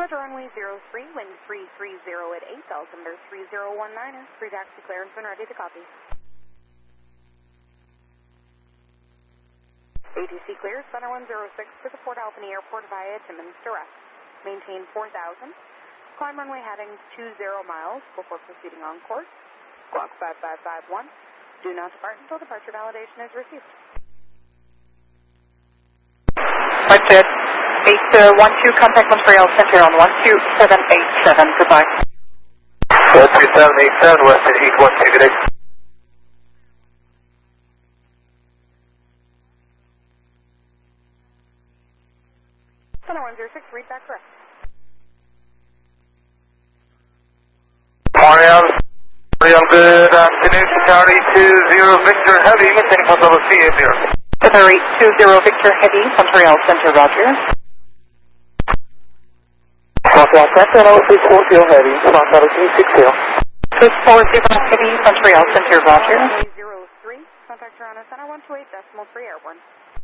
Roger, runway 03, wind 330 at 8, altimeter 3019, pre-taxi clearance and ready to copy. ATC clear, center 106 to the Port Albany Airport via Timmins Direct. Maintain 4,000. Climb runway heading 20 miles before proceeding on course. Squawk 5551. Do not depart until departure validation is received. Roger. 812, contact Montreal Center on 12787. Goodbye. 12787, Western 812, good day. Center 106, read back correct. Mariam, good afternoon, Charlie 20 Victor Heavy, missing from level CA0. Center 820 Victor Heavy, Montreal Center, Roger. Montreal Center, level 640 Heavy, Montreal 360. 640 Heavy, Montreal Center, Roger. 03, contact Toronto Center 128.3 airborne.